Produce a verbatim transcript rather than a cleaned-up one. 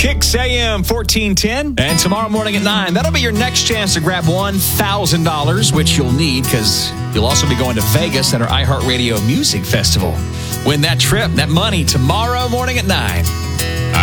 Kicks A M fourteen ten. And tomorrow morning at nine, that'll be your next chance to grab one thousand dollars, which you'll need because you'll also be going to Vegas at our iHeartRadio Music Festival. Win that trip, that money, tomorrow morning at nine.